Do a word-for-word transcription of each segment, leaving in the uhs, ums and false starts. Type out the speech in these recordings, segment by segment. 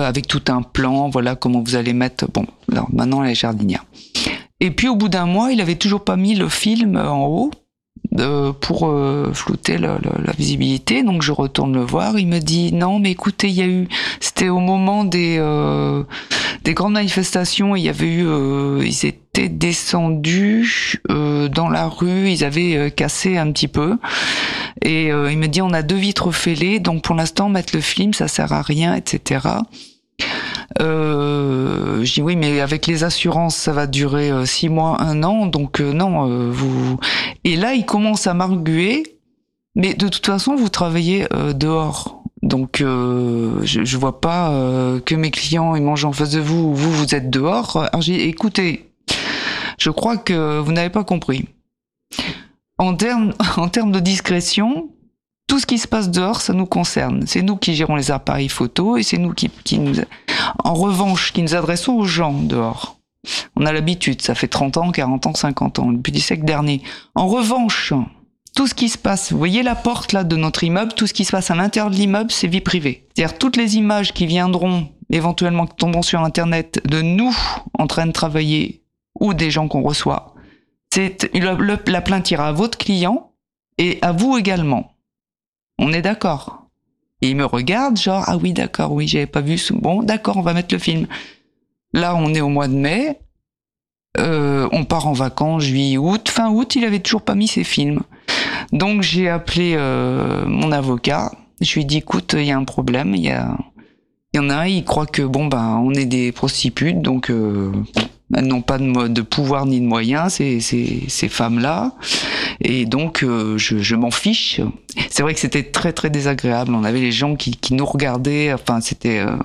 avec tout un plan, voilà comment vous allez mettre. Bon, alors maintenant elle est jardinière. Et puis au bout d'un mois, il avait toujours pas mis le film en haut euh, pour euh, flouter la, la, la visibilité. Donc je retourne le voir. Il me dit non, mais écoutez, il y a eu, c'était au moment des euh, des grandes manifestations. Il y avait eu, euh, ils étaient descendus euh, dans la rue. Ils avaient euh, cassé un petit peu. Et euh, il me dit on a deux vitres fêlées, donc pour l'instant mettre le film ça sert à rien, et cetera. Euh, je dis oui, mais avec les assurances ça va durer euh, six mois, un an, donc euh, non. Euh, vous. Et là il commence à m'arguer, mais de toute façon vous travaillez euh, dehors, donc euh, je, je vois pas euh, que mes clients ils mangent en face de vous, vous vous êtes dehors. Alors j'ai dit, écoutez, je crois que vous n'avez pas compris. En termes, en termes de discrétion, tout ce qui se passe dehors, ça nous concerne. C'est nous qui gérons les appareils photo et c'est nous qui, qui nous, en revanche, qui nous adressons aux gens dehors. On a l'habitude, ça fait trente ans, quarante ans, cinquante ans, depuis le siècle dernier. En revanche, tout ce qui se passe, vous voyez la porte là de notre immeuble, tout ce qui se passe à l'intérieur de l'immeuble, c'est vie privée. C'est-à-dire toutes les images qui viendront, éventuellement qui tomberont sur Internet, de nous en train de travailler ou des gens qu'on reçoit, c'est, le, le, la plainte ira à votre client et à vous également. On est d'accord? Et il me regarde, genre, ah oui, d'accord, oui, j'avais pas vu, bon, d'accord, on va mettre le film. Là, on est au mois de mai, euh, on part en vacances, juillet, août, fin août, il avait toujours pas mis ses films. Donc, j'ai appelé euh, mon avocat, je lui ai dit, écoute, il y a un problème, il y a, il y en a un, il croit que, bon, ben, on est des prostituées, donc, euh, elles n'ont pas de, de pouvoir ni de moyens, ces, ces, ces femmes-là. Et donc, euh, je, je m'en fiche. C'est vrai que c'était très, très désagréable. On avait les gens qui, qui nous regardaient. Enfin, c'était euh,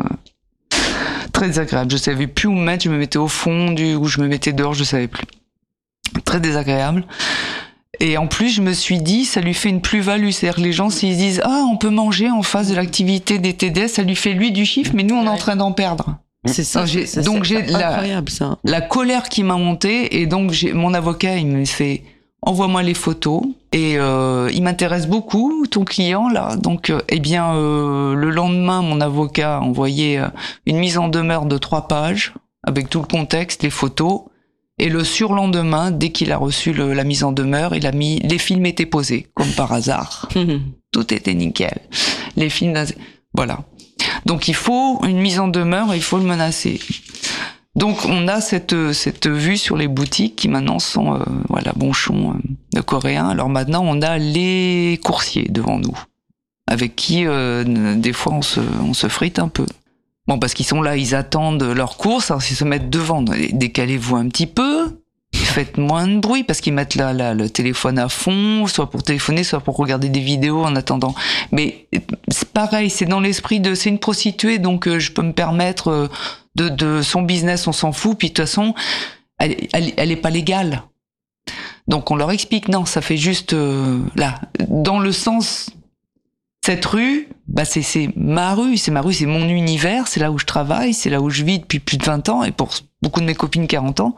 très désagréable. Je savais plus où me mettre. Je me mettais au fond, du, ou je me mettais dehors, je savais plus. Très désagréable. Et en plus, je me suis dit, ça lui fait une plus-value. C'est-à-dire que les gens, s'ils disent, ah, on peut manger en face de l'activité des T D S, ça lui fait lui du chiffre, mais nous, on est en train d'en perdre. C'est ça, j'ai, ça donc c'est j'ai incroyable la, ça. La colère qui m'a montée et donc j'ai, mon avocat il me fait envoie-moi les photos et euh, il m'intéresse beaucoup ton client là donc euh, eh bien euh, le lendemain mon avocat a envoyé euh, une mise en demeure de trois pages avec tout le contexte, les photos et le surlendemain dès qu'il a reçu le, la mise en demeure il a mis les films étaient posés comme par hasard. Tout était nickel, les films voilà. Donc il faut une mise en demeure, il faut le menacer. Donc on a cette cette vue sur les boutiques qui maintenant sont euh, voilà Bonchon euh, de coréens. Alors maintenant on a les coursiers devant nous, avec qui euh, des fois on se on se frite un peu. Bon parce qu'ils sont là, ils attendent leur course. Alors s'ils se mettent devant, décalez-vous un petit peu. Faites moins de bruit parce qu'ils mettent là, là le téléphone à fond, soit pour téléphoner, soit pour regarder des vidéos en attendant. Mais c'est pareil, c'est dans l'esprit de c'est une prostituée, donc euh, je peux me permettre euh, de, de son business, on s'en fout. Puis de toute façon, elle, elle, elle est pas légale. Donc on leur explique non, ça fait juste euh, là, dans le sens cette rue, bah c'est c'est ma rue, c'est ma rue, c'est mon univers, c'est là où je travaille, c'est là où je vis depuis plus de vingt ans et pour beaucoup de mes copines quarante ans.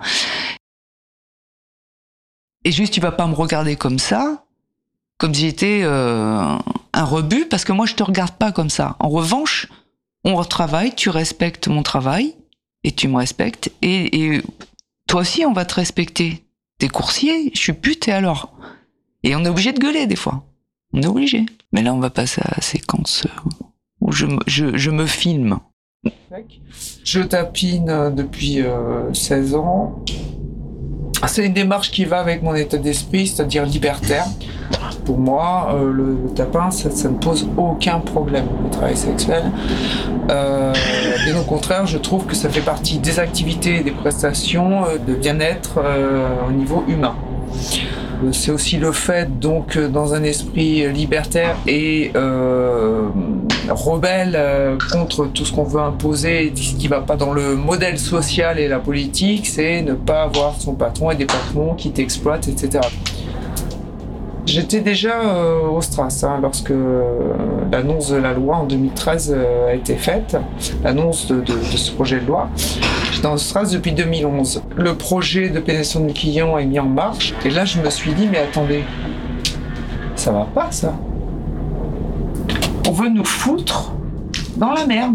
Et juste, tu vas pas me regarder comme ça, comme si j'étais euh, un rebut, parce que moi, je te regarde pas comme ça. En revanche, on retravaille, tu respectes mon travail, et tu me respectes, et, et toi aussi, on va te respecter. T'es coursier, je suis pute, et alors? Et on est obligé de gueuler, des fois. On est obligé. Mais là, on va passer à la séquence où je, je, je me filme. Je tapine depuis euh, seize ans. C'est une démarche qui va avec mon état d'esprit, c'est-à-dire libertaire. Pour moi, euh, le, le tapin, ça, ça ne pose aucun problème, le travail sexuel. Euh, bien au contraire, je trouve que ça fait partie des activités et des prestations euh, de bien-être euh, au niveau humain. C'est aussi le fait, donc, dans un esprit libertaire et euh, rebelle euh, contre tout ce qu'on veut imposer, ce qui ne va pas dans le modèle social et la politique, c'est ne pas avoir son patron et des patrons qui t'exploitent, et cetera. J'étais déjà euh, au Stras hein, lorsque euh, l'annonce de la loi en deux mille treize euh, a été faite, l'annonce de, de, de ce projet de loi. J'étais dans le Stras depuis deux mille onze. Le projet de pénétration du client est mis en marche et là je me suis dit mais attendez, ça va pas ça. On veut nous foutre dans la merde.